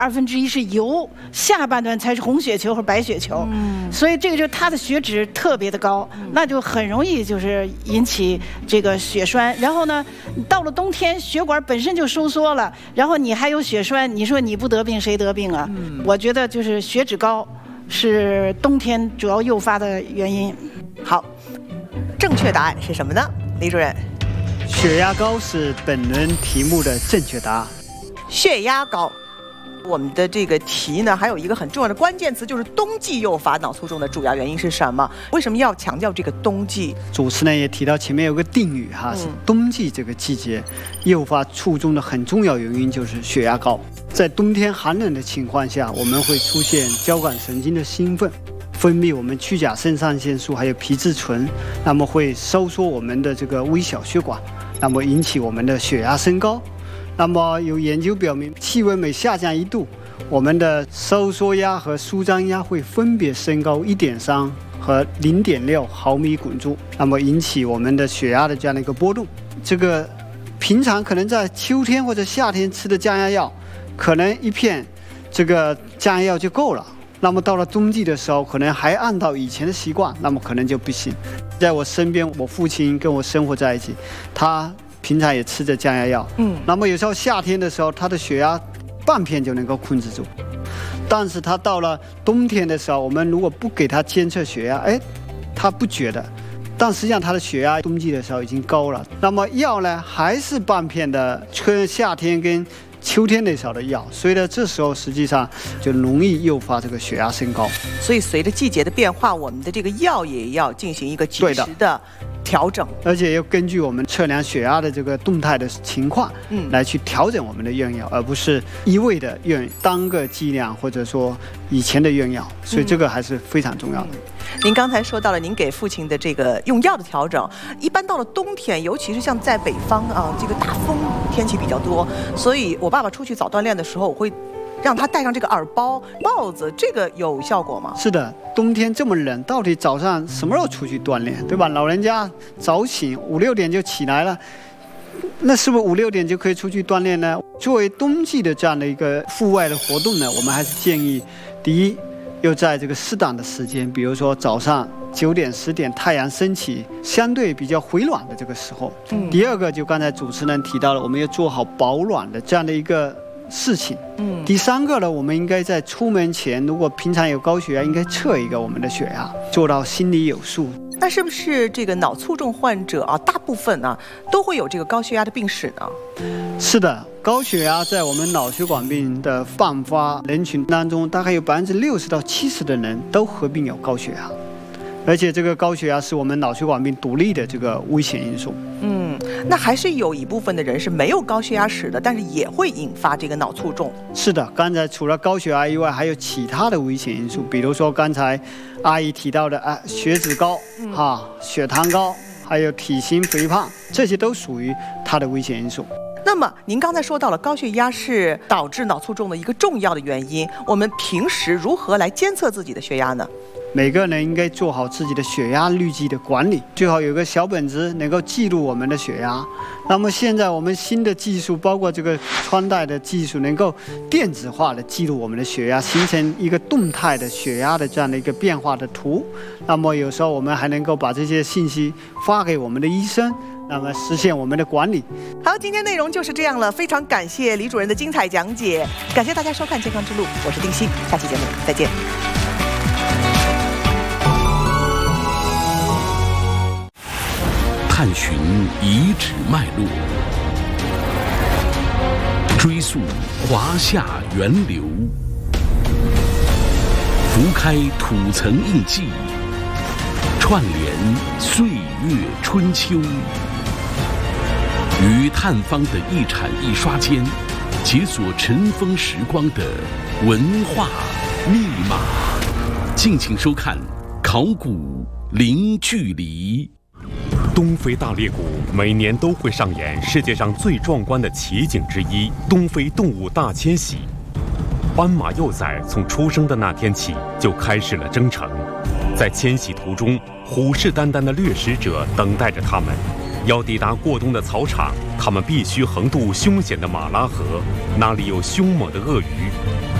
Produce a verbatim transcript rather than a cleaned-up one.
二分之一是油，下半段才是红血球和白血球，嗯，所以这个就它的血脂特别的高，嗯、那就很容易就是引起这个血栓。然后呢，到了冬天血管本身就收缩了，然后你还有血栓，你说你不得病谁得病啊？嗯、我觉得就是血脂高是冬天主要诱发的原因。 好，正确答案是什么呢？李主任， 血压高是本轮题目的正确答案。 血压高。我们的这个题呢，还有一个很重要的关键词，就是冬季诱发脑卒中的主要原因是什么？为什么要强调这个冬季？ 主持人也提到前面有个定语哈，嗯、是冬季这个季节诱发卒中的很重要原因就是血压高。在冬天寒冷的情况下，我们会出现交感神经的兴奋，分泌我们去甲肾上腺素还有皮质醇，那么会收缩我们的这个微小血管，那么引起我们的血压升高。那么有研究表明，气温每下降一度，我们的收缩压和舒张压会分别升高一点三和零点六毫米汞柱，那么引起我们的血压的这样的一个波动。这个平常可能在秋天或者夏天吃的降压药，可能一片这个降压药就够了。那么到了冬季的时候，可能还按照以前的习惯，那么可能就不行。在我身边，我父亲跟我生活在一起，他平常也吃着降压药，嗯，那么有时候夏天的时候，他的血压半片就能够控制住，但是他到了冬天的时候，我们如果不给他监测血压，哎，他不觉得，但实际上他的血压冬季的时候已经高了。那么药呢，还是半片的，春夏天跟秋天那时候的药，所以呢，这时候实际上就容易诱发这个血压升高。 所以随着季节的变化，我们的这个药也要进行一个及时的调整， 而且要根据我们测量血压的这个动态的情况，嗯，来去调整我们的用药，而不是一味的用单个剂量或者说以前的用药，所以这个还是非常重要的。嗯您刚才说到了您给父亲的这个用药的调整，一般到了冬天，尤其是像在北方啊，这个大风天气比较多，所以我爸爸出去早锻炼的时候，我会让他戴上这个耳包、帽子，这个有效果吗？ 是的，冬天这么冷，到底早上什么时候出去锻炼，对吧？老人家早醒五六点就起来了，那是不是五六点就可以出去锻炼呢？作为冬季的这样的一个户外的活动呢，我们还是建议，第一，又在这个适当的时间，比如说早上九点、十点，太阳升起，相对比较回暖的这个时候。嗯。第二个，就刚才主持人提到了，我们要做好保暖的这样的一个事情。嗯。第三个呢，我们应该在出门前，如果平常有高血压，应该测一个我们的血压，做到心里有数。 那是不是这个脑卒中患者啊，大部分啊都会有这个高血压的病史呢？ 是的，高血压在我们脑血管病的泛发人群当中，大概有百分之六十到七十的人都合并有高血压，而且这个高血压是我们脑血管病独立的这个危险因素。 嗯，那还是有一部分的人是没有高血压史的，但是也会引发这个脑卒中。 是的，刚才除了高血压以外，还有其他的危险因素，比如说刚才阿姨提到的啊，血脂高，嗯、哈，血糖高，还有体型肥胖，这些都属于它的危险因素。 那么您刚才说到了高血压是导致脑卒中的一个重要的原因，我们平时如何来监测自己的血压呢？ 每个人应该做好自己的血压滤计的管理，最好有个小本子能够记录我们的血压。那么现在我们新的技术，包括这个穿戴的技术，能够电子化的记录我们的血压，形成一个动态的血压的这样的一个变化的图。那么有时候我们还能够把这些信息发给我们的医生，那么实现我们的管理。 好，今天内容就是这样了，非常感谢李主任的精彩讲解，感谢大家收看《健康之路》，我是丁欣，下期节目再见。 探寻遗址脉络，追溯华夏源流，拂开土层印记，串联岁月春秋。于探方的一铲一刷间，解锁尘封时光的文化密码。敬请收看《考古零距离》。 东非大裂谷每年都会上演世界上最壮观的奇景之一——东非动物大迁徙。斑马幼崽从出生的那天起就开始了征程，在迁徙途中，虎视眈眈的掠食者等待着它们。 要抵达过冬的草场，他们必须横渡凶险的马拉河，那里有凶猛的鳄鱼。